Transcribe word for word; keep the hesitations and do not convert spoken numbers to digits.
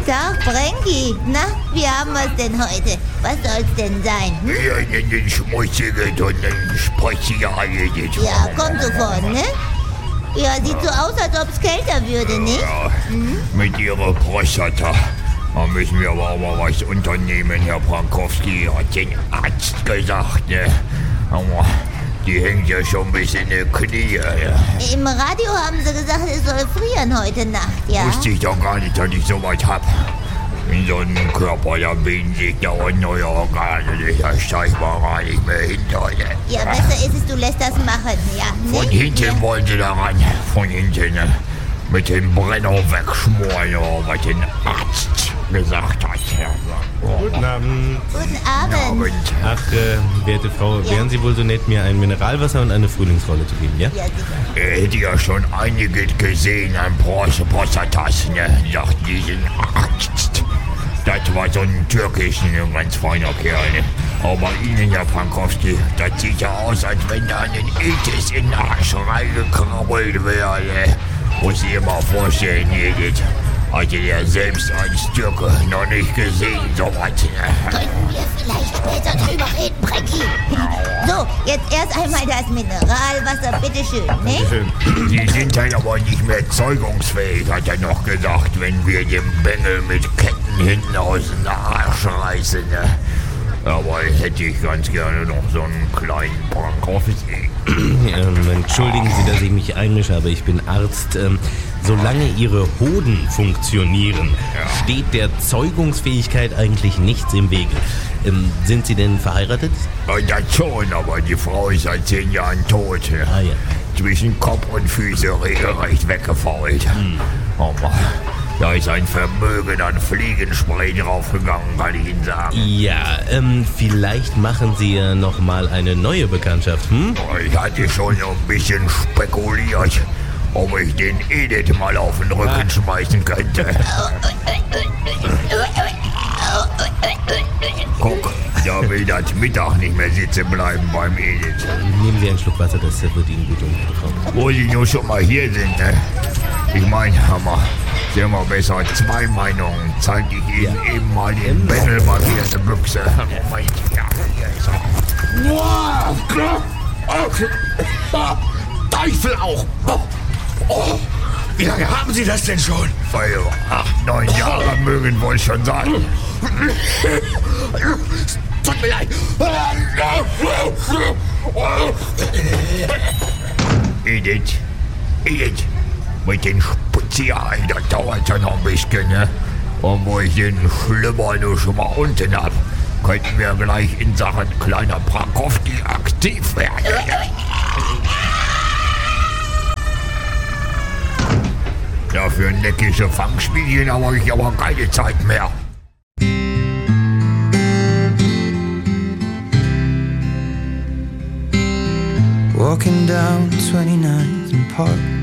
Tag, Brenki. Na, wie haben wir es denn heute? Was soll's denn sein? Hm? Ja, einen schmutzigen und einen spritzige Eier. Ja, kommt sofort, ne? Ja, sieht so aus, als ob es kälter würde, nicht? Ja, mhm. Mit ihrer Prostata. Da müssen wir aber auch mal was unternehmen, Herr Prankowski, hat den Arzt gesagt, ne? Aber die hängt ja schon bis in die Knie. Ja. Im Radio haben sie gesagt, es soll frieren heute Nacht, ja? Wusste ich doch gar nicht, dass ich sowas hab. In so einem Körper, da bilden sich dauernd neue Organe. Da steigt man gar nicht mehr hinter. Ne? Ja, besser ist es, du lässt das machen, ja. Von nicht? hinten ja. wollen sie daran. Von hinten, ne? Mit dem Brenner wegschmoren, was den Arzt gesagt hat. Ja. Oh. Guten Abend. Guten Abend. Abend. Ach, äh, werte Frau, Ja. wären Sie wohl so nett, mir ein Mineralwasser und eine Frühlingsrolle zu geben, ja? Ja, sicher. Er hätte ja schon einiges gesehen an Bronze-Prostatas, ne? Sagt diesen Arzt. Das war so ein türkischer, ein ganz feiner Kerl, ne? Aber Ihnen, Herr Prankowski, das sieht ja aus, als wenn da ein Ethis in den Arsch reingekrabbelt wäre, ne? Muss ich mal vorstellen, Edith. Hatte der selbst als Türke noch nicht gesehen, sowas. Ne? Könnten wir vielleicht später drüber reden, Brenki? So, jetzt erst einmal das Mineralwasser, bitteschön, ne? Schön. Sie sind dann aber nicht mehr zeugungsfähig, hat er noch gesagt, wenn wir den Bengel mit Ketten hinten aus dem Arsch reißen. Ne? Aber hätte ich ganz gerne noch so einen kleinen Prankowski. ähm, entschuldigen Sie, dass ich mich einmische, aber ich bin Arzt. Ähm, solange Ihre Hoden funktionieren, Ja. steht der Zeugungsfähigkeit eigentlich nichts im Wege. Ähm, sind Sie denn verheiratet? Ja, das schon, aber die Frau ist seit zehn Jahren tot. Ne? Ah ja. Zwischen Kopf und Füße regelrecht weggefault. Hm. Aber da ist ein Vermögen an Fliegenspray draufgegangen, kann ich Ihnen sagen. Ja, ähm, vielleicht machen Sie ja noch mal eine neue Bekanntschaft, hm? Ich hatte schon so ein bisschen spekuliert, ob ich den Edith mal auf den Rücken schmeißen könnte. Guck, da will das Mittag nicht mehr sitzen bleiben beim Edith. Nehmen Sie einen Schluck Wasser, das wird Ihnen gut tun, Frau. Wo Sie nur schon mal hier sind, ne? Ich meine, Hammer, Sie haben auch besser zwei Meinungen. Zeig ich Ihnen Ja. eben mal den Bengel mal wieder eine Büchse. Moment, ja, hier ist er. Teufel auch! Oh, oh. Wie lange haben Sie das denn schon? Weil acht, neun Jahre mögen wohl schon sein. Tut mir leid! Edith, Edith, mit den Spazierei, das dauert ja noch ein bisschen, ne? Und wo ich den Schlüpper nur schon mal unten hab, könnten wir gleich in Sachen kleiner Prankowski aktiv werden. Dafür neckische Fangspielchen habe ich aber keine Zeit mehr. Walking down twenty-ninth and Park